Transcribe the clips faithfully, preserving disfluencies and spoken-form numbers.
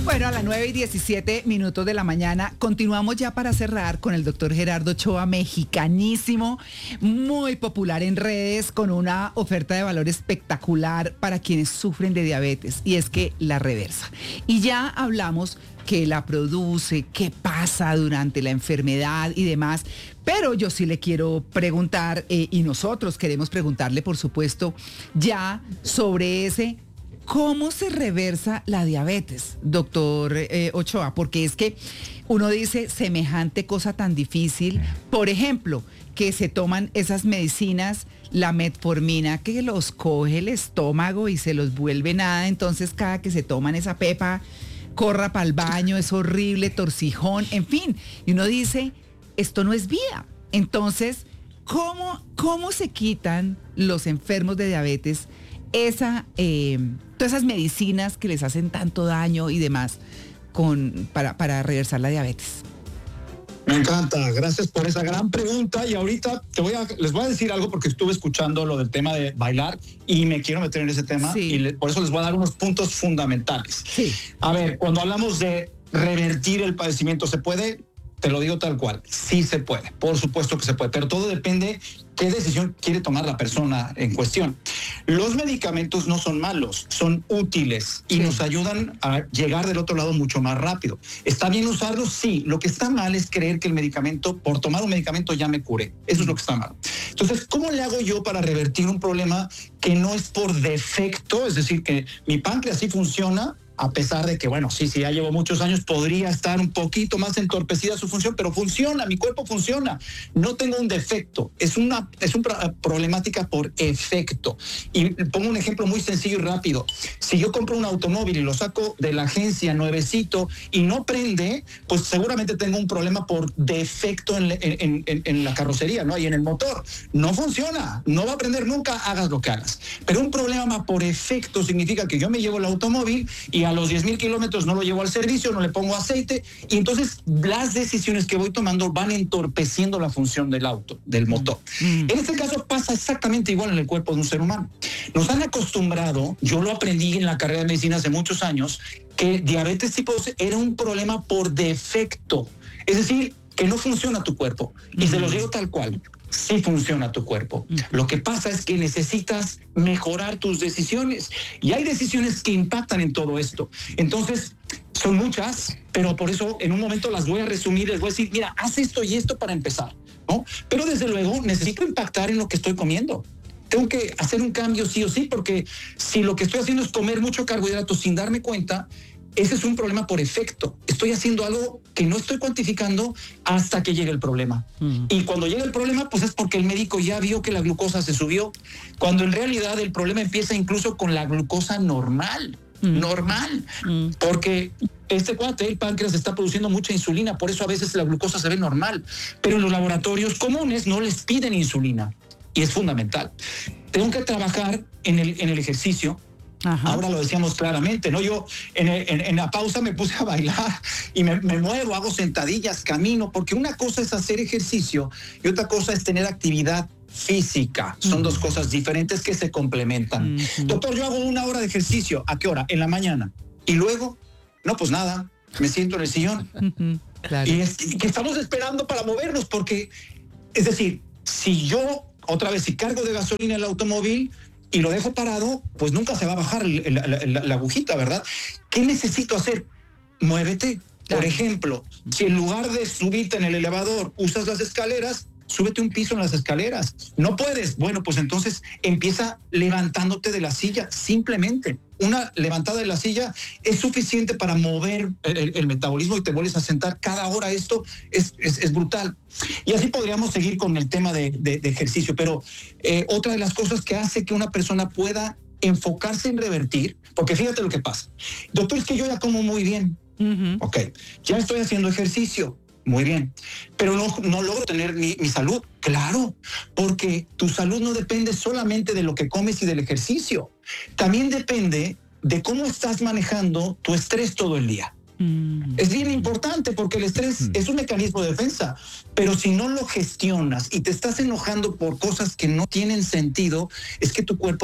Bueno, a las nueve y diecisiete minutos de la mañana continuamos ya para cerrar con el doctor Gerardo Ochoa, mexicanísimo, muy popular en redes, con una oferta de valor espectacular para quienes sufren de diabetes, y es que la reversa. Y ya hablamos que la produce, qué pasa durante la enfermedad y demás, pero yo sí le quiero preguntar, eh, y nosotros queremos preguntarle, por supuesto, ya sobre ese... ¿Cómo se reversa la diabetes, doctor eh, Ochoa? Porque es que uno dice semejante cosa tan difícil. Por ejemplo, que se toman esas medicinas, la metformina, que los coge el estómago y se los vuelve nada. Entonces, cada que se toman esa pepa, corra para el baño, es horrible, torcijón, en fin. Y uno dice, esto no es vida. Entonces, ¿cómo, cómo se quitan los enfermos de diabetes esa... Eh, todas esas medicinas que les hacen tanto daño y demás con, para, para reversar la diabetes? Me encanta, gracias por esa gran pregunta. Y ahorita te voy a, les voy a decir algo porque estuve escuchando lo del tema de bailar y me quiero meter en ese tema, sí. y le, por eso les voy a dar unos puntos fundamentales. Sí. A ver, cuando hablamos de revertir el padecimiento, ¿se puede? Te lo digo tal cual, sí se puede, por supuesto que se puede, pero todo depende qué decisión quiere tomar la persona en cuestión. Los medicamentos no son malos, son útiles y sí. nos ayudan a llegar del otro lado mucho más rápido. ¿Está bien usarlos? Sí. Lo que está mal es creer que el medicamento, por tomar un medicamento ya me curé. Eso es lo que está mal. Entonces, ¿cómo le hago yo para revertir un problema que no es por defecto? Es decir, que mi páncreas sí funciona, a pesar de que, bueno, sí, sí, ya llevo muchos años, podría estar un poquito más entorpecida su función, pero funciona, mi cuerpo funciona. No tengo un defecto, es una, es una problemática por efecto. Y pongo un ejemplo muy sencillo y rápido. Si yo compro un automóvil y lo saco de la agencia nuevecito y no prende, pues seguramente tengo un problema por defecto en, en, en, en la carrocería, ¿no? Y en el motor. No funciona, no va a prender nunca, hagas lo que hagas. Pero un problema por efecto significa que yo me llevo el automóvil y a los diez mil kilómetros no lo llevo al servicio, no le pongo aceite, y entonces las decisiones que voy tomando van entorpeciendo la función del auto, del motor. Mm. En este caso pasa exactamente igual en el cuerpo de un ser humano. Nos han acostumbrado, yo lo aprendí en la carrera de medicina hace muchos años, que diabetes tipo dos era un problema por defecto. Es decir, que no funciona tu cuerpo. Y mm. se los digo tal cual. Sí funciona tu cuerpo. Mm. Lo que pasa es que necesitas mejorar tus decisiones. Y hay decisiones que impactan en todo esto. Entonces, son muchas, pero por eso en un momento las voy a resumir. Les voy a decir, mira, haz esto y esto para empezar, ¿no? Pero desde luego necesito impactar en lo que estoy comiendo. Tengo que hacer un cambio sí o sí, porque si lo que estoy haciendo es comer mucho carbohidrato sin darme cuenta, ese es un problema por efecto. Estoy haciendo algo que no estoy cuantificando hasta que llegue el problema. Mm. Y cuando llega el problema, pues es porque el médico ya vio que la glucosa se subió, cuando en realidad el problema empieza incluso con la glucosa normal. Mm. Normal. Mm. Porque este cuate, el páncreas, está produciendo mucha insulina, por eso a veces la glucosa se ve normal. Pero en los laboratorios comunes no les piden insulina. Y es fundamental. Tengo que trabajar en el, en el ejercicio. Ajá. Ahora lo decíamos claramente, ¿no? Yo en, en, en la pausa me puse a bailar y me, me muevo, hago sentadillas, camino, porque una cosa es hacer ejercicio y otra cosa es tener actividad física. Son uh-huh. dos cosas diferentes que se complementan. Uh-huh. Doctor, yo hago una hora de ejercicio. ¿A qué hora? En la mañana. Y luego, no, pues nada, me siento en el sillón. Uh-huh. Claro. Y es que estamos esperando para movernos, porque, es decir, si yo, otra vez, si cargo de gasolina el automóvil y lo dejo parado, pues nunca se va a bajar la, la, la, la agujita, ¿verdad? ¿Qué necesito hacer? Muévete. Por ejemplo, si en lugar de subirte en el elevador usas las escaleras, súbete un piso en las escaleras. No puedes. Bueno, pues entonces empieza levantándote de la silla. Simplemente una levantada de la silla es suficiente para mover el, el metabolismo y te vuelves a sentar cada hora. Esto es, es, es brutal. Y así podríamos seguir con el tema de, de, de ejercicio. Pero eh, otra de las cosas que hace que una persona pueda enfocarse en revertir, porque fíjate lo que pasa. Doctor, es que yo ya como muy bien. Uh-huh. Ok, ya estoy haciendo ejercicio. Muy bien, pero no, no logro tener mi, mi salud. Claro, porque tu salud no depende solamente de lo que comes y del ejercicio. También depende de cómo estás manejando tu estrés todo el día. Mm. Es bien importante porque el estrés mm. es un mecanismo de defensa, pero si no lo gestionas y te estás enojando por cosas que no tienen sentido, es que tu cuerpo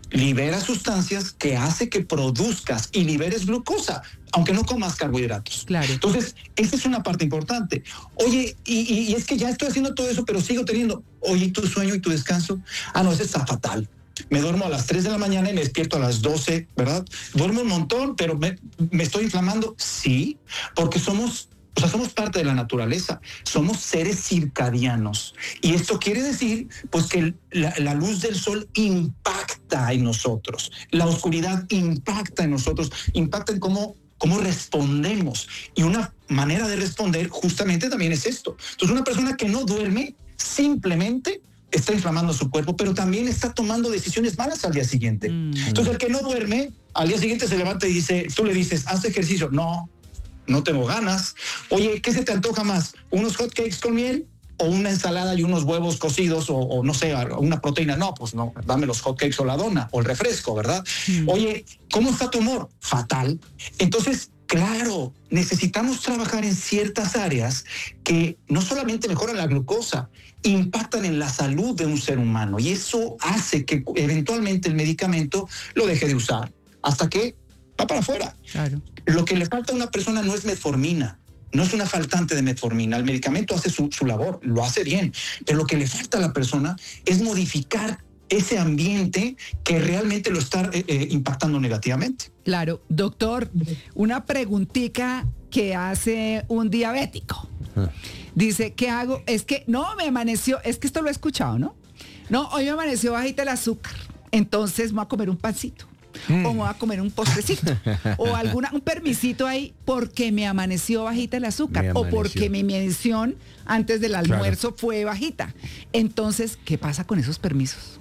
libera sustancias que hace que produzcas y liberes glucosa, aunque no comas carbohidratos. Claro. Entonces, esa es una parte importante. Oye, y, y, y es que ya estoy haciendo todo eso, pero sigo teniendo, oye, ¿y tu sueño y tu descanso? Ah, no, ese está fatal. Me duermo a las tres de la mañana y me despierto a las doce, ¿verdad? Duermo un montón, pero me, me estoy inflamando. Sí, porque somos... O sea, somos parte de la naturaleza, somos seres circadianos. Y esto quiere decir, pues, que la, la luz del sol impacta en nosotros, la oscuridad impacta en nosotros, impacta en cómo, cómo respondemos. Y una manera de responder justamente también es esto. Entonces, una persona que no duerme simplemente está inflamando su cuerpo, pero también está tomando decisiones malas al día siguiente. Mm. Entonces, el que no duerme, al día siguiente se levanta y dice, tú le dices, haz ejercicio. No. No tengo ganas. Oye, ¿qué se te antoja más? ¿Unos hot cakes con miel o una ensalada y unos huevos cocidos o, o no sé, una proteína? No, pues no, dame los hot cakes o la dona o el refresco, ¿verdad? Mm. Oye, ¿cómo está tu humor? Fatal. Entonces, claro, necesitamos trabajar en ciertas áreas que no solamente mejoran la glucosa, impactan en la salud de un ser humano y eso hace que eventualmente el medicamento lo deje de usar hasta que va para afuera. Claro. Lo que le falta a una persona no es metformina, no es una faltante de metformina. El medicamento hace su, su labor, lo hace bien, pero lo que le falta a la persona es modificar ese ambiente que realmente lo está eh, eh, impactando negativamente. Claro, doctor, una preguntita que hace un diabético. Dice, ¿qué hago? Es que no, me amaneció, es que esto lo he escuchado, ¿no? No, hoy me amaneció bajita el azúcar, entonces me voy a comer un pancito. Mm. O me voy a comer un postrecito o alguna un permisito ahí porque me amaneció bajita el azúcar o porque mi medición antes del almuerzo claro. fue bajita. Entonces, ¿qué pasa con esos permisos?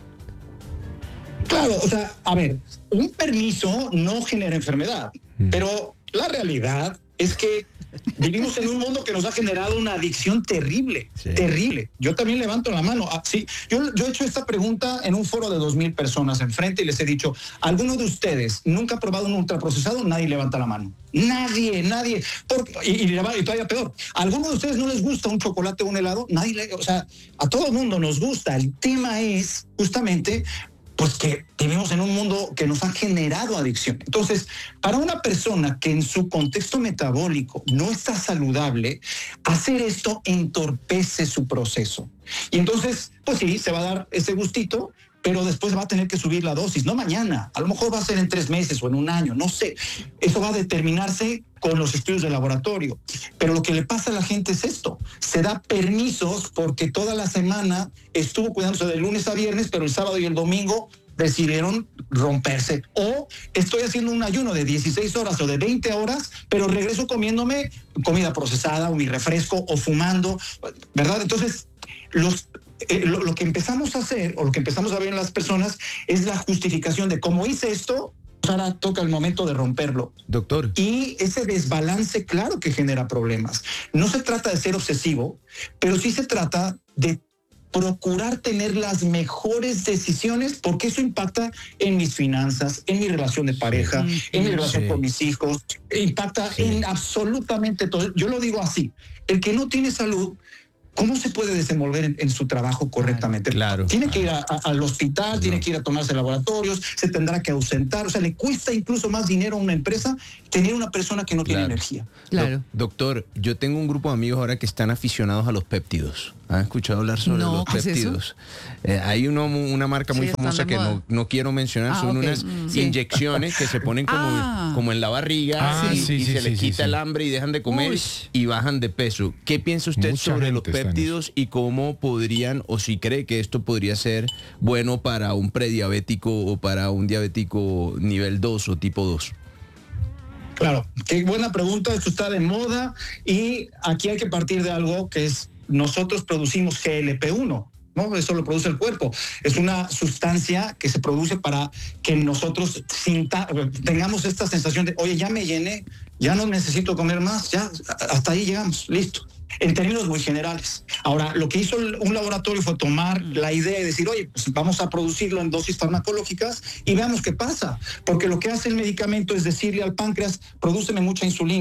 Claro, o sea, a ver, un permiso no genera enfermedad, mm. pero la realidad es que vivimos en un mundo que nos ha generado una adicción terrible, sí. terrible. Yo también levanto la mano. Ah, sí, yo, yo he hecho esta pregunta en un foro de dos mil personas enfrente y les he dicho, ¿alguno de ustedes nunca ha probado un ultraprocesado? Nadie levanta la mano. Nadie, nadie. Porque, y, y, y todavía peor, ¿a alguno de ustedes no les gusta un chocolate o un helado? Nadie, le, o sea, a todo el mundo nos gusta. El tema es justamente pues que vivimos en un mundo que nos ha generado adicción. Entonces, para una persona que en su contexto metabólico no está saludable, hacer esto entorpece su proceso. Y entonces, pues sí, se va a dar ese gustito, pero después va a tener que subir la dosis, no mañana, a lo mejor va a ser en tres meses o en un año, no sé. Eso va a determinarse con los estudios de laboratorio. Pero lo que le pasa a la gente es esto, se da permisos porque toda la semana estuvo cuidándose de lunes a viernes, pero el sábado y el domingo decidieron romperse. O estoy haciendo un ayuno de dieciséis horas o de veinte horas, pero regreso comiéndome comida procesada o mi refresco o fumando, ¿verdad? Entonces, los... Eh, lo, lo que empezamos a hacer o lo que empezamos a ver en las personas es la justificación de cómo hice esto, ahora toca el momento de romperlo. Doctor. Y ese desbalance, claro que genera problemas. No se trata de ser obsesivo, pero sí se trata de procurar tener las mejores decisiones porque eso impacta en mis finanzas, en mi relación de pareja, sí, en mi relación sí. con mis hijos, impacta sí. en absolutamente todo. Yo lo digo así, el que no tiene salud, ¿cómo se puede desenvolver en, en su trabajo correctamente? Claro. Tiene que ir a, a, al hospital, no. tiene que ir a tomarse laboratorios, se tendrá que ausentar. O sea, le cuesta incluso más dinero a una empresa tener una persona que no claro. tiene energía. Claro. Do- doctor, yo tengo un grupo de amigos ahora que están aficionados a los péptidos. ¿Han escuchado hablar sobre no, los ¿qué péptidos? Es eh, hay uno, una marca muy sí, famosa que no, no quiero mencionar, ah, son okay. unas mm, sí. inyecciones que se ponen como, ah. como en la barriga ah, y, sí, y sí, se sí, les sí, quita sí. el hambre y dejan de comer Uy. y bajan de peso. ¿Qué piensa usted Mucha sobre los péptidos y cómo podrían, o si cree que esto podría ser bueno para un prediabético o para un diabético nivel dos o tipo dos? Claro, qué buena pregunta, esto está de moda y aquí hay que partir de algo que es, nosotros producimos G L P uno, ¿no? Eso lo produce el cuerpo, es una sustancia que se produce para que nosotros sinta, tengamos esta sensación de, oye, ya me llené, ya no necesito comer más, ya hasta ahí llegamos, listo. En términos muy generales. Ahora, lo que hizo un laboratorio fue tomar la idea y decir, oye, pues vamos a producirlo en dosis farmacológicas y veamos qué pasa. Porque lo que hace el medicamento es decirle al páncreas, prodúceme mucha insulina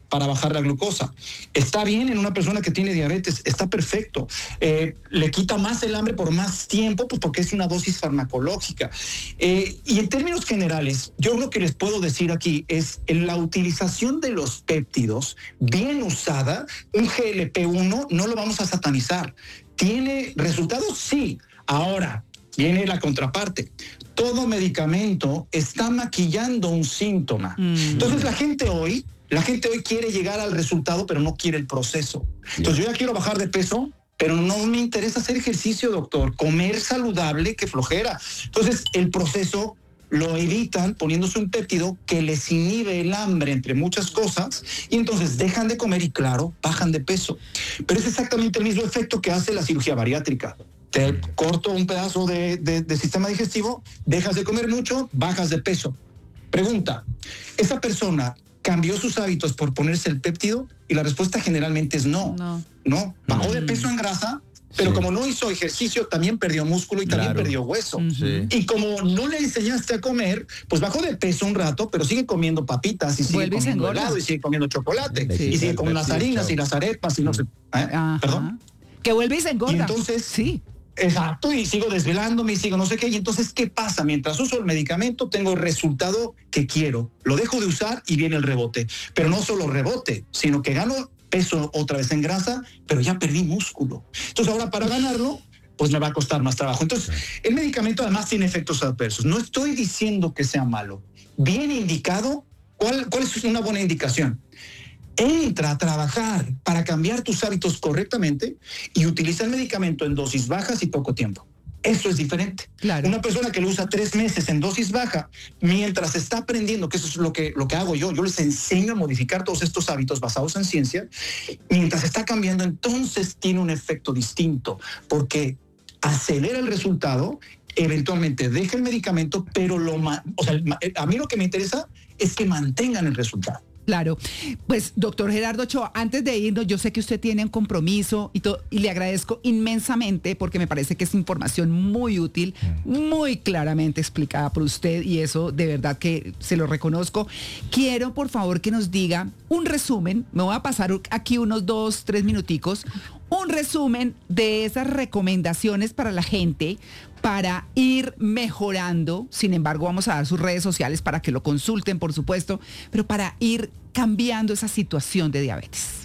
para bajar la glucosa. Está bien en una persona que tiene diabetes, está perfecto. Eh, le quita más el hambre por más tiempo, pues porque es una dosis farmacológica. Eh, y en términos generales, yo lo que les puedo decir aquí es en la utilización de los péptidos, bien usada, un G L P uno no lo vamos a satanizar. ¿Tiene resultados? Sí. Ahora, viene la contraparte. Todo medicamento está maquillando un síntoma. Mm. Entonces la gente hoy, la gente hoy quiere llegar al resultado, pero no quiere el proceso. Entonces yo ya quiero bajar de peso, pero no me interesa hacer ejercicio, doctor. Comer saludable, que flojera. Entonces el proceso lo evitan poniéndose un péptido que les inhibe el hambre, entre muchas cosas, y entonces dejan de comer y, claro, bajan de peso. Pero es exactamente el mismo efecto que hace la cirugía bariátrica. Te corto un pedazo de, de, de sistema digestivo, dejas de comer mucho, bajas de peso. Pregunta, ¿esa persona cambió sus hábitos por ponerse el péptido? Y la respuesta generalmente es no. No. ¿No? Bajó de peso en grasa, pero sí. como no hizo ejercicio, también perdió músculo y claro. también perdió hueso. Sí. Y como no le enseñaste a comer, pues bajó de peso un rato, pero sigue comiendo papitas y sigue Vuelve comiendo helado y sigue comiendo chocolate sí. y sigue comiendo las harinas y las arepas y no sé. ¿eh? ¿Perdón? Que vuelve y se engorda. Y entonces, sí. Exacto, y sigo desvelándome y sigo no sé qué. Y entonces, ¿qué pasa? Mientras uso el medicamento, tengo el resultado que quiero. Lo dejo de usar y viene el rebote. Pero no solo rebote, sino que gano peso otra vez en grasa, pero ya perdí músculo. Entonces, ahora para ganarlo, pues me va a costar más trabajo. Entonces, el medicamento además tiene efectos adversos. No estoy diciendo que sea malo. Bien indicado, ¿cuál, cuál es una buena indicación? Entra a trabajar para cambiar tus hábitos correctamente y utiliza el medicamento en dosis bajas y poco tiempo. Eso es diferente. Claro. Una persona que lo usa tres meses en dosis baja, mientras está aprendiendo, que eso es lo que, lo que hago yo, yo les enseño a modificar todos estos hábitos basados en ciencia, mientras está cambiando, entonces tiene un efecto distinto, porque acelera el resultado, eventualmente deja el medicamento, pero lo, o sea, a mí lo que me interesa es que mantengan el resultado. Claro, pues doctor Gerardo Ochoa, antes de irnos, yo sé que usted tiene un compromiso y, todo, y le agradezco inmensamente porque me parece que es información muy útil, muy claramente explicada por usted y eso de verdad que se lo reconozco. Quiero por favor que nos diga un resumen, me voy a pasar aquí unos dos, tres minuticos, un resumen de esas recomendaciones para la gente para ir mejorando. Sin embargo, vamos a dar sus redes sociales para que lo consulten, por supuesto, pero para ir cambiando esa situación de diabetes.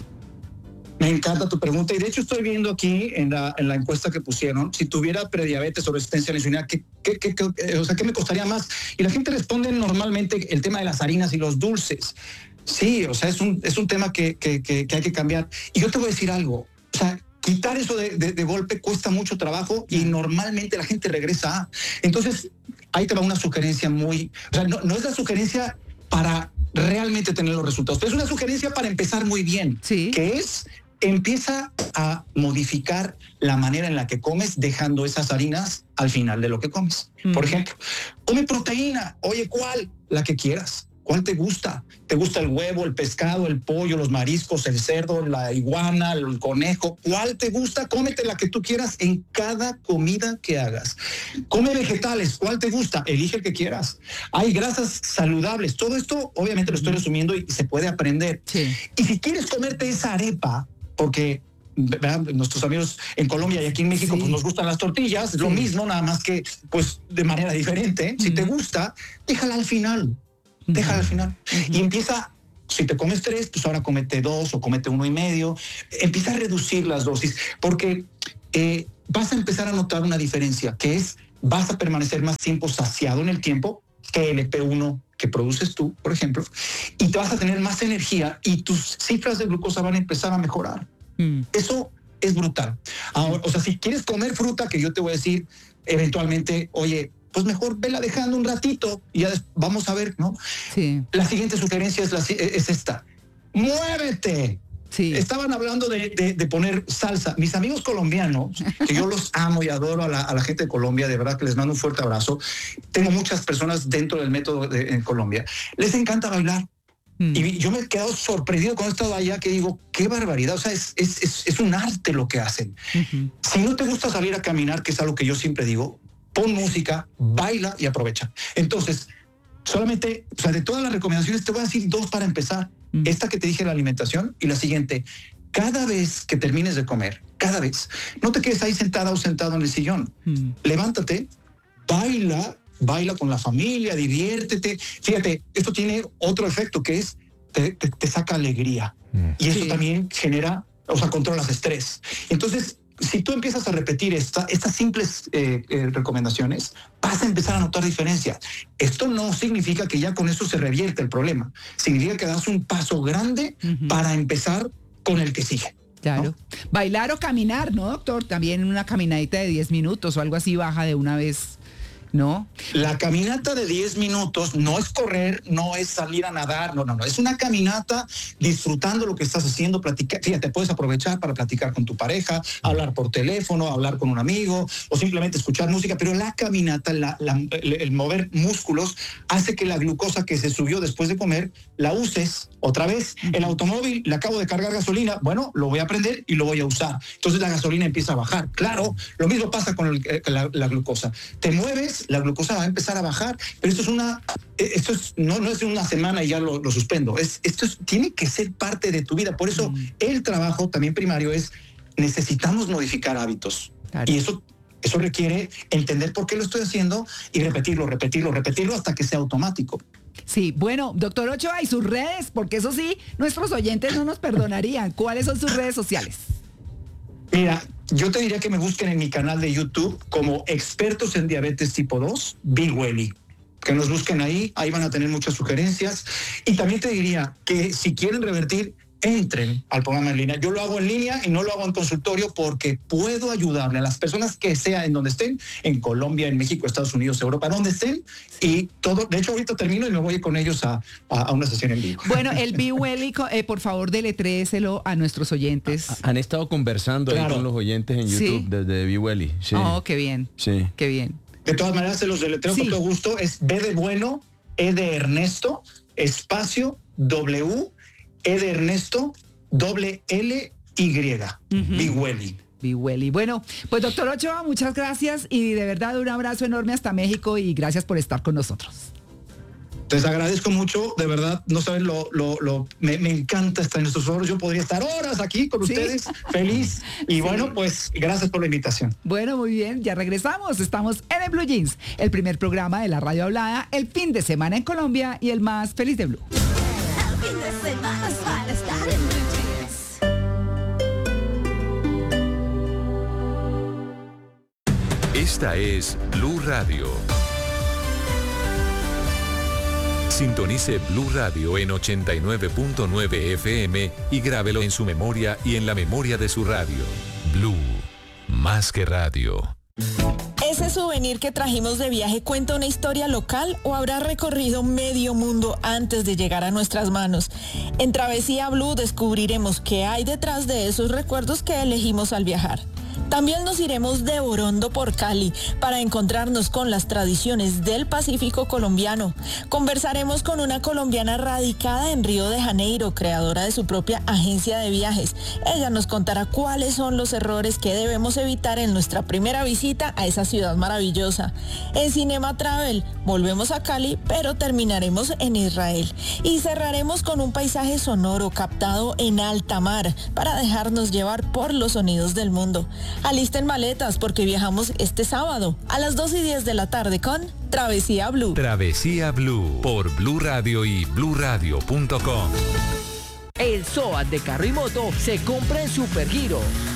Me encanta tu pregunta y de hecho estoy viendo aquí en la, en la encuesta que pusieron, si tuviera prediabetes o resistencia a la insulina, ¿qué, qué, qué, qué, o sea, ¿qué me costaría más? Y la gente responde normalmente el tema de las harinas y los dulces. Sí, o sea, es un, es un tema que, que, que, que hay que cambiar. Y yo te voy a decir algo, o sea, quitar eso de, de, de golpe cuesta mucho trabajo y normalmente la gente regresa a. Entonces, ahí te va una sugerencia muy... O sea, no, no es la sugerencia para realmente tener los resultados, pero es una sugerencia para empezar muy bien, ¿sí? Que es, empieza a modificar la manera en la que comes, dejando esas harinas al final de lo que comes. Mm. Por ejemplo, come proteína. Oye, ¿cuál? La que quieras. ¿Cuál te gusta? ¿Te gusta el huevo, el pescado, el pollo, los mariscos, el cerdo, la iguana, el conejo? ¿Cuál te gusta? Cómete la que tú quieras en cada comida que hagas. Come vegetales. ¿Cuál te gusta? Elige el que quieras. Hay grasas saludables. Todo esto, obviamente, lo estoy resumiendo y se puede aprender. Sí. Y si quieres comerte esa arepa, porque... ¿verdad? Nuestros amigos en Colombia y aquí en México sí. pues nos gustan las tortillas, sí. Lo mismo, nada más que pues de manera diferente. Mm. Si te gusta, déjala al final. Déjala al final. Uh-huh. Y empieza, si te comes tres, pues ahora comete dos o comete uno y medio. Empieza a reducir las dosis, porque eh, vas a empezar a notar una diferencia, que es, vas a permanecer más tiempo saciado en el tiempo, que el G L P uno que produces tú, por ejemplo, y te vas a tener más energía y tus cifras de glucosa van a empezar a mejorar. Mm. Eso es brutal. Ahora, o sea, si quieres comer fruta, que yo te voy a decir eventualmente, oye, pues mejor vela dejando un ratito y ya vamos a ver, ¿no? Sí. La siguiente sugerencia es, la, es esta. ¡Muévete! Sí. Estaban hablando de, de, de poner salsa. Mis amigos colombianos, que yo los amo y adoro a la, a la gente de Colombia, de verdad que les mando un fuerte abrazo. Tengo muchas personas dentro del método de, en Colombia. Les encanta bailar. Mm. Y yo me he quedado sorprendido cuando he estado allá, que digo, qué barbaridad. O sea, es, es, es, es un arte lo que hacen. Uh-huh. Si no te gusta salir a caminar, que es algo que yo siempre digo, pon música, baila y aprovecha. Entonces, solamente, o sea, de todas las recomendaciones te voy a decir dos para empezar. Mm. Esta que te dije, la alimentación, y la siguiente. Cada vez que termines de comer, cada vez, no te quedes ahí sentada o sentado en el sillón. Mm. Levántate, baila, baila con la familia, diviértete. Fíjate, esto tiene otro efecto que es, te, te, te saca alegría. Mm. Y eso sí. también genera, o sea, controlas estrés. Entonces, si tú empiezas a repetir esta, estas simples eh, eh, recomendaciones, vas a empezar a notar diferencias. Esto no significa que ya con eso se revierte el problema. Significa que das un paso grande uh-huh. para empezar con el que sigue. Claro. ¿No? Bailar o caminar, ¿no, doctor? También una caminadita de diez minutos o algo así baja de una vez, ¿no? La caminata de diez minutos no es correr, no es salir a nadar, no, no, no. Es una caminata disfrutando lo que estás haciendo, platicar. Fíjate, puedes aprovechar para platicar con tu pareja, hablar por teléfono, hablar con un amigo o simplemente escuchar música, pero la caminata, la, la, el, el mover músculos hace que la glucosa que se subió después de comer la uses otra vez. El automóvil, le acabo de cargar gasolina, bueno, lo voy a prender y lo voy a usar. Entonces la gasolina empieza a bajar. Claro, lo mismo pasa con el, la, la glucosa. Te mueves, la glucosa va a empezar a bajar, pero esto es una, esto es, no, no es de una semana y ya lo, lo suspendo. Es, esto es, tiene que ser parte de tu vida. Por eso mm. el trabajo también primario es, necesitamos modificar hábitos. Claro. Y eso, eso requiere entender por qué lo estoy haciendo y repetirlo, repetirlo, repetirlo hasta que sea automático. Sí, bueno, doctor Ochoa, y sus redes, porque eso sí, nuestros oyentes no nos perdonarían. ¿Cuáles son sus redes sociales? Mira, yo te diría que me busquen en mi canal de YouTube como Expertos en Diabetes Tipo dos, BeWelly. Que nos busquen ahí, ahí van a tener muchas sugerencias. Y también te diría que si quieren revertir, entren al programa en línea. Yo lo hago en línea y no lo hago en consultorio porque puedo ayudarle a las personas que sea en donde estén, en Colombia, en México, Estados Unidos, Europa, donde estén, y todo. De hecho, ahorita termino y me voy con ellos a, a, a una sesión en vivo. Bueno, el BeWelly, eh, por favor, deletréselo a nuestros oyentes. Han estado conversando claro. ahí con los oyentes en YouTube ¿Sí? desde BeWelly. Sí. Oh, qué bien. Sí. Qué bien. De todas maneras, se los deletreo sí. con todo gusto. Es B de bueno, E de Ernesto, espacio, W, E de Ernesto, doble L, Y, uh-huh. BeWelly. BeWelly. Bueno, pues doctor Ochoa, muchas gracias y de verdad un abrazo enorme hasta México y gracias por estar con nosotros. Les agradezco mucho, de verdad, no saben lo, lo, lo me, me encanta estar en estos foros. Yo podría estar horas aquí con ¿Sí? ustedes, feliz. Y sí. bueno, pues gracias por la invitación. Bueno, muy bien, ya regresamos. Estamos en el Blue Jeans, el primer programa de la radio hablada, el fin de semana en Colombia y el más feliz de Blue. El fin de semana es para estar en Blue Jeans. Esta es Blue Radio. Sintonice Blue Radio en ochenta y nueve punto nueve F M y grábelo en su memoria y en la memoria de su radio. Blue, más que radio. ¿Ese souvenir que trajimos de viaje cuenta una historia local o habrá recorrido medio mundo antes de llegar a nuestras manos? En Travesía Blue descubriremos qué hay detrás de esos recuerdos que elegimos al viajar. También nos iremos de Orondo por Cali para encontrarnos con las tradiciones del Pacífico colombiano. Conversaremos con una colombiana radicada en Río de Janeiro, creadora de su propia agencia de viajes. Ella nos contará cuáles son los errores que debemos evitar en nuestra primera visita a esa ciudad maravillosa. En Cinema Travel volvemos a Cali, pero terminaremos en Israel. Y cerraremos con un paisaje sonoro captado en alta mar para dejarnos llevar por los sonidos del mundo. Alisten maletas porque viajamos este sábado a las dos y diez de la tarde con Travesía Blue. Travesía Blue por Blue Radio y blue radio punto com. El SOAT de carro y moto se compra en Supergiro.